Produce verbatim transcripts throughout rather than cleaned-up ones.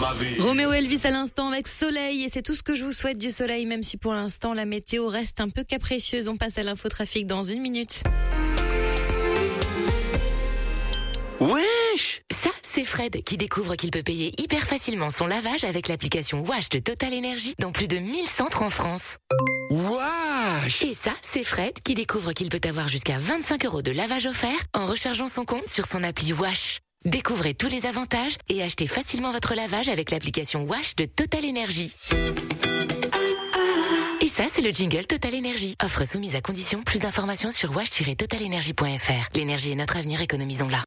Roméo Elvis à l'instant avec soleil, et c'est tout ce que je vous souhaite, du soleil, même si pour l'instant la météo reste un peu capricieuse. On passe à l'infotrafic dans une minute. Wesh! Ça, c'est Fred qui découvre qu'il peut payer hyper facilement son lavage avec l'application Wash de Total Energy dans plus de mille centres en France. Wesh! Et ça, c'est Fred qui découvre qu'il peut avoir jusqu'à vingt-cinq euros de lavage offert en rechargeant son compte sur son appli Wash. Découvrez tous les avantages et achetez facilement votre lavage avec l'application Wash de Total Energy. Et ça, c'est le jingle Total Energy. Offre soumise à condition. Plus d'informations sur wash tiret total energy point f r. L'énergie est notre avenir, économisons-la.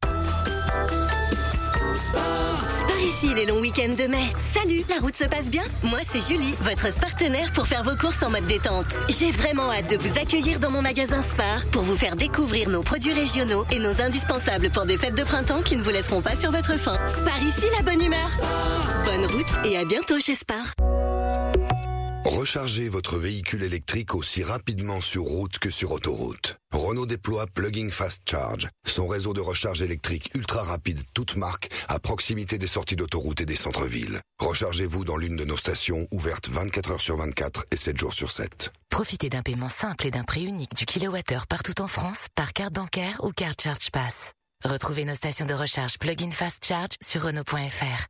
Par ici les longs week-ends de mai. Salut, la route se passe bien? Moi c'est Julie, votre partenaire pour faire vos courses en mode détente. J'ai vraiment hâte de vous accueillir dans mon magasin Spar pour vous faire découvrir nos produits régionaux et nos indispensables pour des fêtes de printemps qui ne vous laisseront pas sur votre faim. Spar ici, la bonne humeur. Bonne route et à bientôt chez Spar. Rechargez votre véhicule électrique aussi rapidement sur route que sur autoroute. Renault déploie Plug-in Fast Charge, son réseau de recharge électrique ultra rapide toute marque à proximité des sorties d'autoroute et des centres-villes. Rechargez-vous dans l'une de nos stations ouvertes vingt-quatre heures sur vingt-quatre et sept jours sur sept. Profitez d'un paiement simple et d'un prix unique du kilowattheure partout en France par carte bancaire ou carte Charge Pass. Retrouvez nos stations de recharge Plug-in Fast Charge sur Renault point f r.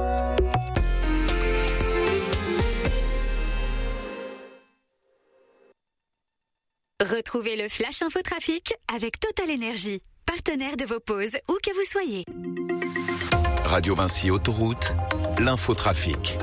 Retrouvez le Flash Infotrafic avec Total Energy, partenaire de vos pauses où que vous soyez. Radio Vinci Autoroute, l'infotrafic.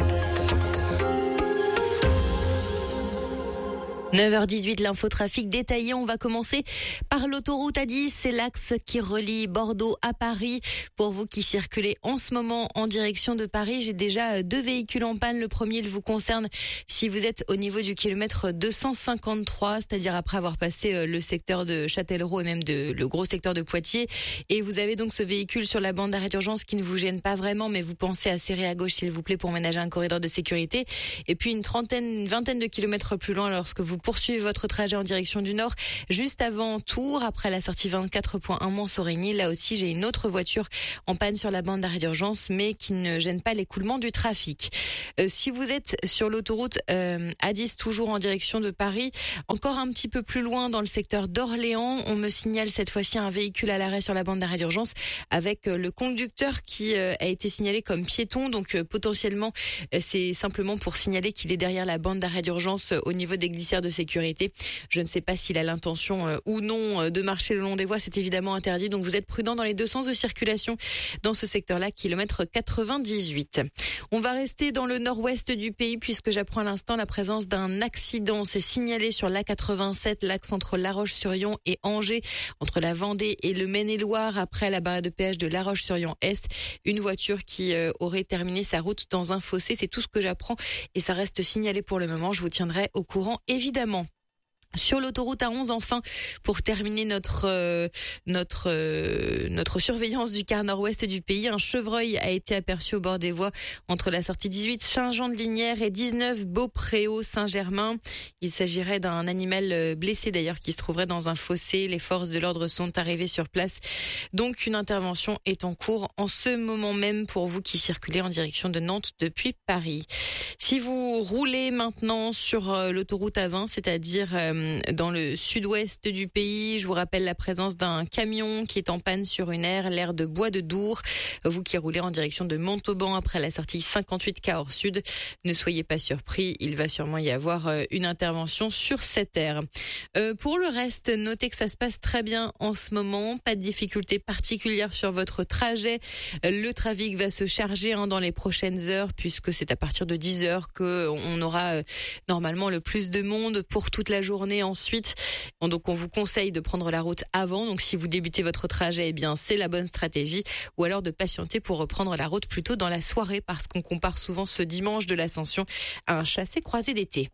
neuf heures dix-huit, l'infotrafic détaillé. On va commencer par l'autoroute A dix. C'est l'axe qui relie Bordeaux à Paris. Pour vous qui circulez en ce moment en direction de Paris, j'ai déjà deux véhicules en panne. Le premier, il vous concerne si vous êtes au niveau du kilomètre deux cent cinquante-trois, c'est-à-dire après avoir passé le secteur de Châtellerault et même de, le gros secteur de Poitiers. Et vous avez donc ce véhicule sur la bande d'arrêt d'urgence qui ne vous gêne pas vraiment, mais vous pensez à serrer à gauche, s'il vous plaît, pour ménager un corridor de sécurité. Et puis une trentaine, une vingtaine de kilomètres plus loin, lorsque vous poursuivez votre trajet en direction du nord, juste avant Tours, après la sortie vingt-quatre point un Mont-Saurigny. Là aussi, j'ai une autre voiture en panne sur la bande d'arrêt d'urgence, mais qui ne gêne pas l'écoulement du trafic. Euh, si vous êtes sur l'autoroute euh, A dix, toujours en direction de Paris, encore un petit peu plus loin dans le secteur d'Orléans, on me signale cette fois-ci un véhicule à l'arrêt sur la bande d'arrêt d'urgence avec euh, le conducteur qui euh, a été signalé comme piéton. Donc euh, potentiellement, euh, c'est simplement pour signaler qu'il est derrière la bande d'arrêt d'urgence euh, au niveau des glissières de sécurité. Je ne sais pas s'il a l'intention euh, ou non euh, de marcher le long des voies. C'est évidemment interdit. Donc vous êtes prudent dans les deux sens de circulation dans ce secteur-là, kilomètre quatre-vingt-dix-huit. On va rester dans le nord-ouest du pays puisque j'apprends à l'instant la présence d'un accident. C'est signalé sur l'A quatre-vingt-sept, l'axe entre La Roche-sur-Yon et Angers, entre la Vendée et le Maine-et-Loire, après la barrière de péage de La Roche-sur-Yon-Est. Une voiture qui euh, aurait terminé sa route dans un fossé. C'est tout ce que j'apprends et ça reste signalé pour le moment. Je vous tiendrai au courant, évidemment. Sur l'autoroute A onze, enfin, pour terminer notre euh, notre euh, notre surveillance du quart nord-ouest du pays, un chevreuil a été aperçu au bord des voies entre la sortie dix-huit Saint-Jean-de-Lignières et dix-neuf Beaupréau-Saint-Germain. Il s'agirait d'un animal blessé d'ailleurs qui se trouverait dans un fossé. Les forces de l'ordre sont arrivées sur place. Donc une intervention est en cours en ce moment même pour vous qui circulez en direction de Nantes depuis Paris. Si vous roulez maintenant sur euh, l'autoroute A vingt, c'est-à-dire euh, dans le sud-ouest du pays, je vous rappelle la présence d'un camion qui est en panne sur une aire, l'aire de Bois de Dour. Vous qui roulez en direction de Montauban après la sortie cinquante-huit Cahors Sud, ne soyez pas surpris, il va sûrement y avoir euh, une intervention sur cette aire. Euh, pour le reste, notez que ça se passe très bien en ce moment, pas de difficultés particulières sur votre trajet. Le trafic va se charger hein, dans les prochaines heures puisque c'est à partir de dix heures que on aura euh, normalement le plus de monde pour toute la journée ensuite. Donc on vous conseille de prendre la route avant. Donc si vous débutez votre trajet, eh bien c'est la bonne stratégie. Ou alors de patienter pour reprendre la route plutôt dans la soirée parce qu'on compare souvent ce dimanche de l'Ascension à un chassé-croisé d'été.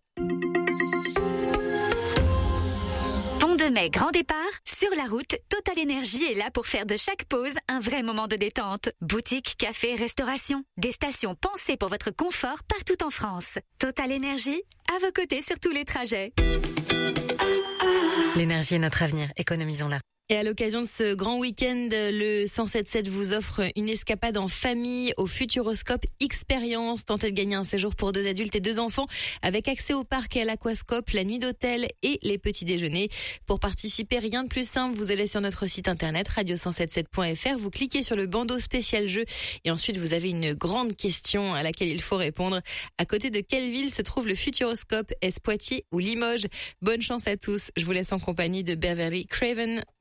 Pont de Mai, grand départ. Sur la route, Total Energy est là pour faire de chaque pause un vrai moment de détente. Boutique, café, restauration. Des stations pensées pour votre confort partout en France. Total Energy, à vos côtés sur tous les trajets. L'énergie est notre avenir, économisons-la. Et à l'occasion de ce grand week-end, le cent sept sept vous offre une escapade en famille au Futuroscope Experience. Tentez de gagner un séjour pour deux adultes et deux enfants avec accès au parc et à l'aquascope, la nuit d'hôtel et les petits déjeuners. Pour participer, rien de plus simple, vous allez sur notre site internet radio cent soixante-dix-sept point f r, vous cliquez sur le bandeau spécial jeu et ensuite vous avez une grande question à laquelle il faut répondre. À côté de quelle ville se trouve le Futuroscope? Est-ce Poitiers ou Limoges? Bonne chance à tous. Je vous laisse en compagnie de Beverly Craven.